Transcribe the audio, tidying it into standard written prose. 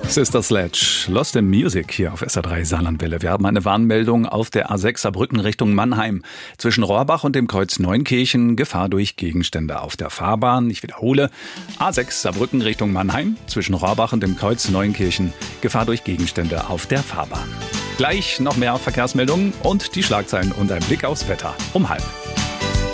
Sister Sledge, Lost in Music hier auf SR3 Saarlandwelle. Wir haben eine Warnmeldung auf der A6 Saarbrücken Richtung Mannheim. Zwischen Rohrbach und dem Kreuz Neunkirchen Gefahr durch Gegenstände auf der Fahrbahn. Ich wiederhole, A6 Saarbrücken Richtung Mannheim. Zwischen Rohrbach und dem Kreuz Neunkirchen Gefahr durch Gegenstände auf der Fahrbahn. Gleich noch mehr Verkehrsmeldungen und die Schlagzeilen und ein Blick aufs Wetter um 12:30.